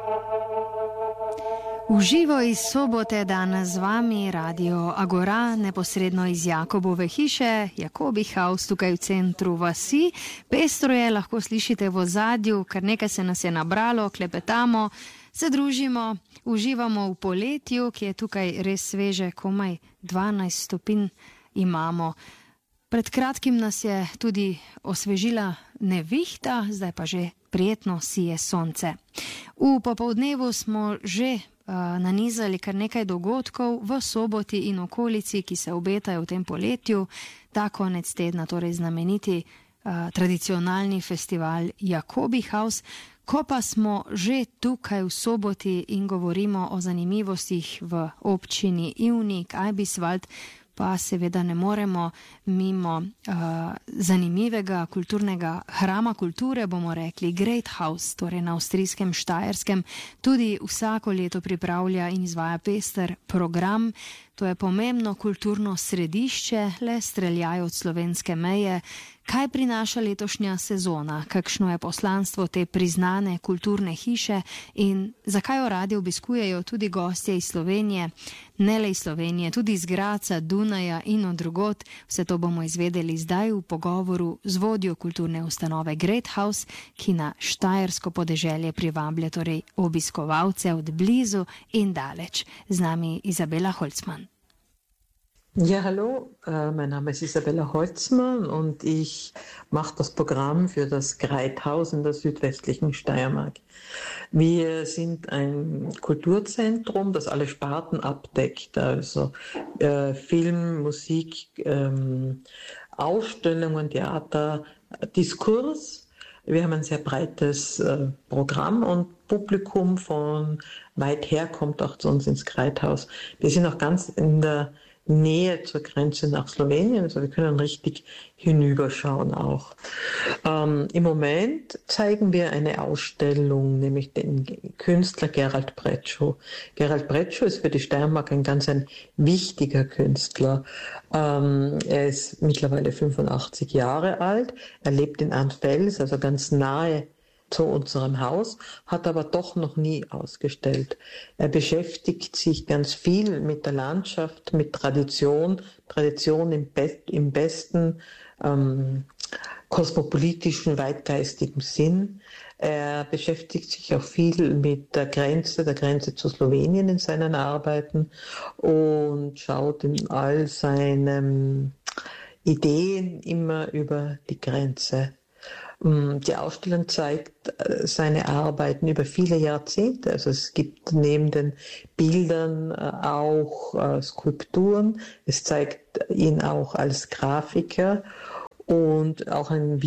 Uživo iz Sobote danes z vami Radio Agora, neposredno iz Jakobove hiše, Jakobi House, tukaj v centru vasi. Pestro je, lahko slišite v ozadju, kar nekaj se nas je nabralo, klepetamo, se družimo, uživamo v poletju, ki je tukaj res sveže, komaj 12 stopinj imamo. Pred kratkim nas je tudi osvežila nevihta, zdaj pa že prijetno sije sonce. V popoldnevu smo že nanizali kar nekaj dogodkov v Soboti in okolici, ki se obetajo v tem poletju. Ta konec tedna, torej znameniti tradicionalni festival Jakobi House. Ko pa smo že tukaj v Soboti in govorimo o zanimivostih v občini Ivnik, Eibiswald, pa seveda ne moremo mimo zanimivega kulturnega hrama kulture, bomo rekli Great House, torej na avstrijskem Štajerskem, tudi vsako leto pripravlja in izvaja pester program. To je pomembno kulturno središče, le streljajo od slovenske meje. Kaj prinaša letošnja sezona? Kakšno je poslanstvo te priznane kulturne hiše in zakaj jo radi obiskujejo tudi gostje iz Slovenije, ne le iz Slovenije, tudi iz Graca, Dunaja in od drugod? Vse to bomo izvedeli zdaj v pogovoru z vodjo kulturne ustanove Great House, ki na štajersko podeželje privablja torej obiskovalce od blizu in daleč. Z nami Isabella Holzmann. Ja, hallo, mein Name ist Isabella Holzmann und ich mache das Programm für das Great House in der südwestlichen Steiermark. Wir sind ein Kulturzentrum, das alle Sparten abdeckt, also Film, Musik, Ausstellungen, Theater, Diskurs. Wir haben ein sehr breites Programm und Publikum von weit her kommt auch zu uns ins Great House. Wir sind auch ganz in der Nähe zur Grenze nach Slowenien, also wir können richtig hinüberschauen auch. Im Moment zeigen wir eine Ausstellung, nämlich den Künstler Gerald Bretschow. Gerald Bretschow ist für die Steiermark ein wichtiger Künstler. Er ist mittlerweile 85 Jahre alt, er lebt in Anfels, also ganz nahe zu unserem Haus, hat aber doch noch nie ausgestellt. Er beschäftigt sich ganz viel mit der Landschaft, mit Tradition im besten kosmopolitischen, weitgeistigen Sinn. Er beschäftigt sich auch viel mit der Grenze zu Slowenien in seinen Arbeiten und schaut in all seinen Ideen immer über die Grenze. Die Ausstellung zeigt seine Arbeiten über viele Jahrzehnte. Also es gibt neben den Bildern auch Skulpturen. Es zeigt ihn auch als Grafiker und auch ein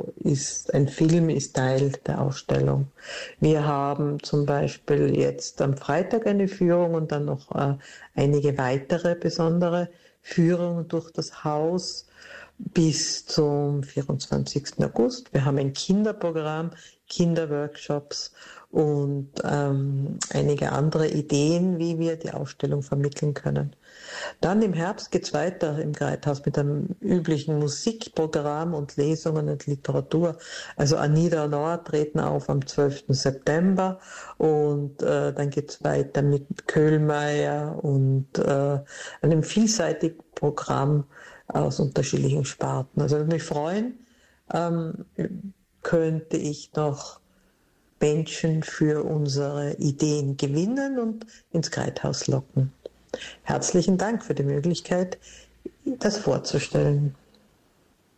Film ist Teil der Ausstellung. Wir haben zum Beispiel jetzt am Freitag eine Führung und dann noch einige weitere besondere Führungen durch das Haus bis zum 24. August. Wir haben ein Kinderprogramm, Kinderworkshops und einige andere Ideen, wie wir die Ausstellung vermitteln können. Dann im Herbst geht es weiter im Great House mit einem üblichen Musikprogramm und Lesungen und Literatur. Also Anida und Noah treten auf am 12. September und dann geht es weiter mit Köhlmeier und einem vielseitigen Programm aus unterschiedlichen Sparten. Also würde mich freuen, könnte ich noch Menschen für unsere Ideen gewinnen und ins Great House locken. Herzlichen Dank für die Möglichkeit, das vorzustellen.